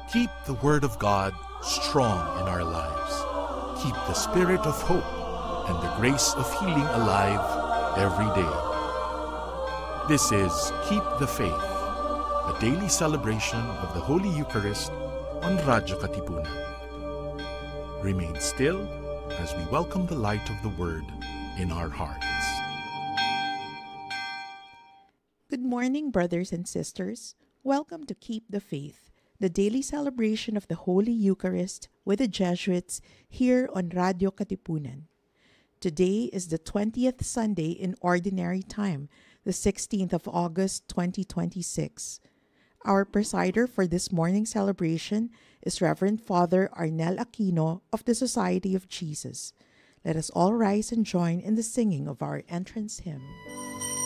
Keep the Word of God strong in our lives. Keep the spirit of hope and the grace of healing alive every day. This is Keep the Faith, a daily celebration of the Holy Eucharist on Radyo Katipunan. Remain still as we welcome the light of the Word in our hearts. Good morning, brothers and sisters. Welcome to Keep the Faith, the daily celebration of the Holy Eucharist with the Jesuits here on Radyo Katipunan. Today is the 20th Sunday in Ordinary Time, the 16th of August, 2026. Our presider for this morning's celebration is Reverend Father Arnel Aquino of the Society of Jesus. Let us all rise and join in the singing of our entrance hymn.